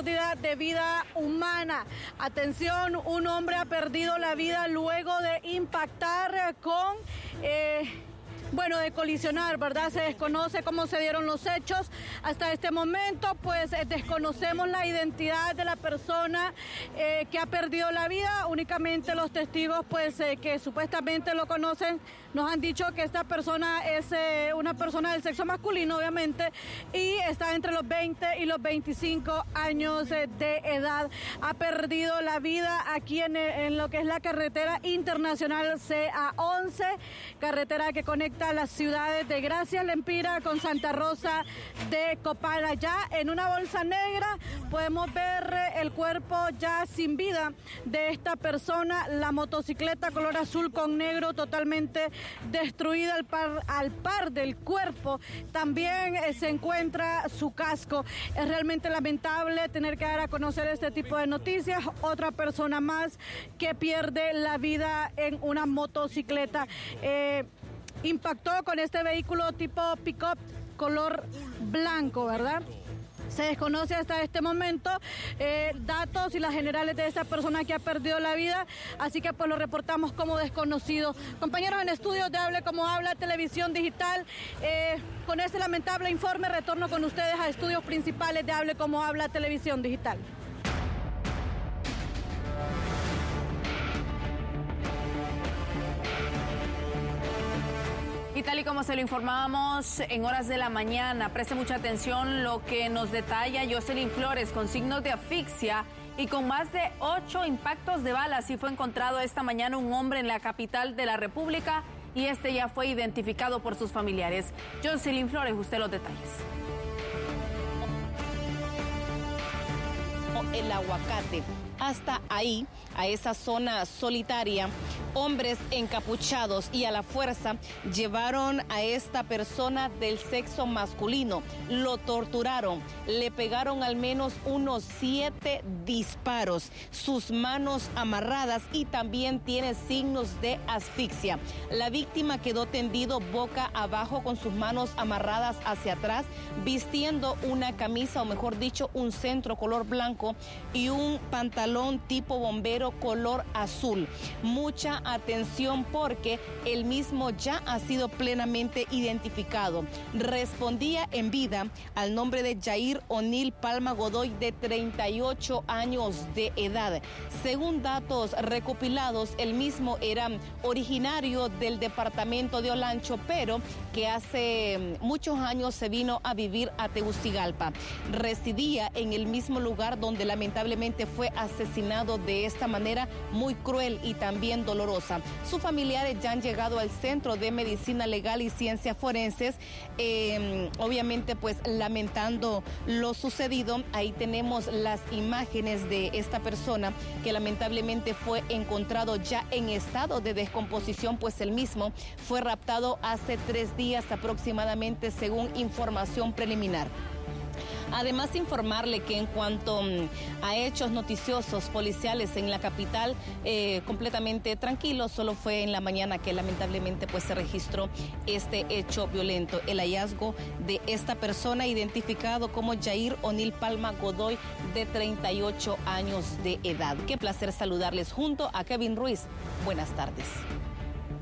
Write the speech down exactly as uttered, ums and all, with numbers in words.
pérdida de vida humana. Atención, un hombre ha perdido la vida luego de impactar con... Eh, Bueno, de colisionar, ¿verdad? Se desconoce cómo se dieron los hechos. Hasta este momento, pues eh, desconocemos la identidad de la persona eh, que ha perdido la vida. Únicamente los testigos, pues, eh, que supuestamente lo conocen, nos han dicho que esta persona es eh, una persona del sexo masculino, obviamente, y está entre los veinte y los veinticinco años eh, de edad. Ha perdido la vida aquí en, en lo que es la carretera internacional C A once, carretera que conecta las ciudades de Gracias Lempira con Santa Rosa de Copán. Allá en una bolsa negra podemos ver el cuerpo ya sin vida de esta persona, la motocicleta color azul con negro totalmente destruida al par, al par del cuerpo. También eh, se encuentra su casco. Es realmente lamentable tener que dar a conocer este tipo de noticias. Otra persona más que pierde la vida en una motocicleta. Eh, Impactó con este vehículo tipo pick-up color blanco, ¿verdad? Se desconoce hasta este momento eh, datos y las generales de esta persona que ha perdido la vida, así que pues lo reportamos como desconocido. Compañeros en estudios de Hable Como Habla, Televisión Digital, eh, con este lamentable informe retorno con ustedes a estudios principales de Hable Como Habla, Televisión Digital. Y tal y como se lo informábamos en horas de la mañana, preste mucha atención lo que nos detalla Jocelyn Flores con signos de asfixia y con más de ocho impactos de bala. Así fue encontrado esta mañana un hombre en la capital de la República y este ya fue identificado por sus familiares. Jocelyn Flores, usted los detalles. El Aguacate. Hasta ahí, a esa zona solitaria, hombres encapuchados y a la fuerza llevaron a esta persona del sexo masculino, lo torturaron, le pegaron al menos unos siete disparos, sus manos amarradas y también tiene signos de asfixia. La víctima quedó tendido boca abajo con sus manos amarradas hacia atrás, vistiendo una camisa, o mejor dicho, un centro color blanco y un pantalón tipo bombero color azul. Mucha atención porque el mismo ya ha sido plenamente identificado. Respondía en vida al nombre de Jair O'Neill Palma Godoy, de treinta y ocho años de edad. Según datos recopilados, el mismo era originario del departamento de Olancho, pero que hace muchos años se vino a vivir a Tegucigalpa. Residía en el mismo lugar donde lamentablemente fue asesinado de esta manera muy cruel y también dolorosa. Sus familiares ya han llegado al Centro de Medicina Legal y Ciencias Forenses, eh, obviamente pues lamentando lo sucedido. Ahí tenemos las imágenes de esta persona que lamentablemente fue encontrado ya en estado de descomposición, pues el mismo fue raptado hace tres días aproximadamente, según información preliminar. Además, informarle que en cuanto a hechos noticiosos policiales en la capital, eh, completamente tranquilo, solo fue en la mañana que lamentablemente pues se registró este hecho violento, el hallazgo de esta persona identificado como Jair O'Neill Palma Godoy, de treinta y ocho años de edad. Qué placer saludarles junto a Kevin Ruiz. Buenas tardes.